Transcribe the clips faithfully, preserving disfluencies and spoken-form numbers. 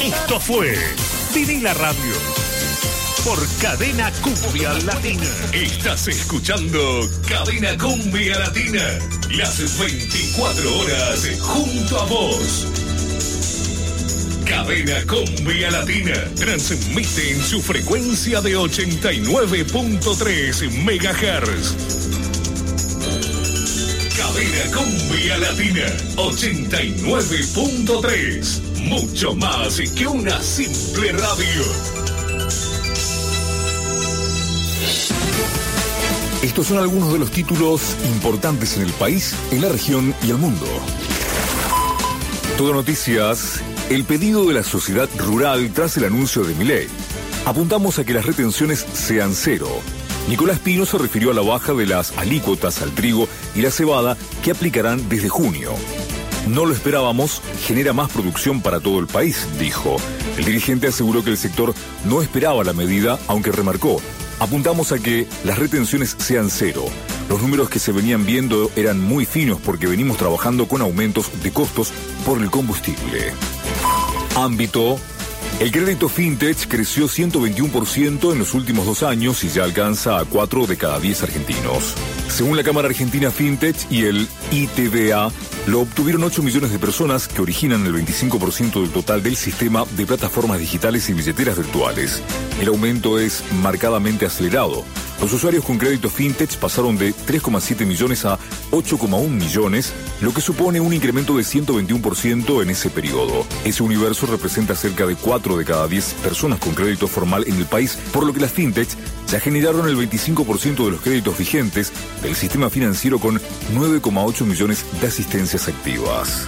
Esto fue Viví la Radio por Cadena Cumbia Latina. Estás escuchando Cadena Cumbia Latina, las veinticuatro horas junto a vos. Cadena Cumbia Latina transmite en su frecuencia de ochenta y nueve punto tres megahertz. Cadena Cumbia Latina ochenta y nueve punto tres. Mucho más que una simple radio. Estos son algunos de los títulos importantes en el país, en la región y el mundo. Todo Noticias. El pedido de la sociedad rural tras el anuncio de Milei. Apuntamos a que las retenciones sean cero. Nicolás Pino se refirió a la baja de las alícuotas al trigo y la cebada que aplicarán desde junio. No lo esperábamos, genera más producción para todo el país, dijo. El dirigente aseguró que el sector no esperaba la medida, aunque remarcó: apuntamos a que las retenciones sean cero. Los números que se venían viendo eran muy finos porque venimos trabajando con aumentos de costos por el combustible. Ámbito. El crédito fintech creció ciento veintiuno por ciento en los últimos dos años y ya alcanza a cuatro de cada diez argentinos. Según la Cámara Argentina Fintech y el I T B A, lo obtuvieron ocho millones de personas que originan el veinticinco por ciento del total del sistema de plataformas digitales y billeteras virtuales. El aumento es marcadamente acelerado. Los usuarios con crédito fintech pasaron de tres coma siete millones a ocho coma uno millones, lo que supone un incremento de ciento veintiuno por ciento en ese periodo. Ese universo representa cerca de cuatro de cada diez personas con crédito formal en el país, por lo que las fintech ya generaron el veinticinco por ciento de los créditos vigentes del sistema financiero con nueve coma ocho millones de asistencias activas.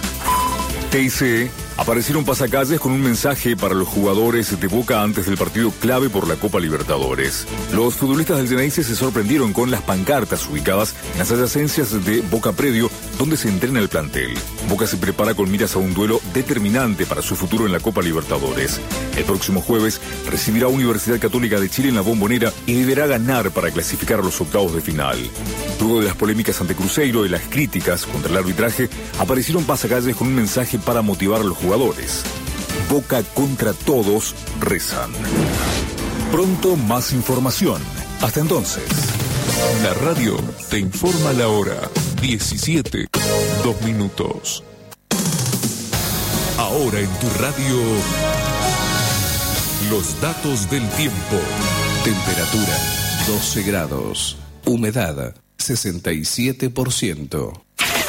T I C. Aparecieron pasacalles con un mensaje para los jugadores de Boca antes del partido clave por la Copa Libertadores. Los futbolistas del Geneise se sorprendieron con las pancartas ubicadas en las adyacencias de Boca Predio, donde se entrena el plantel. Boca se prepara con miras a un duelo determinante para su futuro en la Copa Libertadores. El próximo jueves recibirá a Universidad Católica de Chile en la Bombonera y deberá ganar para clasificar a los octavos de final. Luego de las polémicas ante Cruzeiro y las críticas contra el arbitraje, aparecieron pasacalles con un mensaje para motivar a los jugadores. Boca contra todos, rezan. Pronto más información. Hasta entonces. La radio te informa la hora. diecisiete, dos minutos. Ahora en tu radio, los datos del tiempo. Temperatura doce grados. Humedad sesenta y siete por ciento.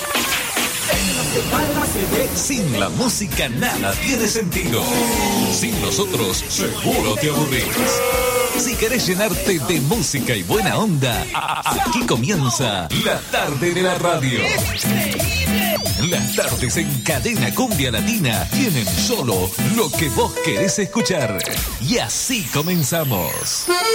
Sin la música nada tiene sentido. Sin nosotros seguro te aburrís. Si querés llenarte de música y buena onda, aquí comienza La Tarde de la Radio. Las tardes en Cadena Cumbia Latina tienen solo lo que vos querés escuchar. Y así comenzamos.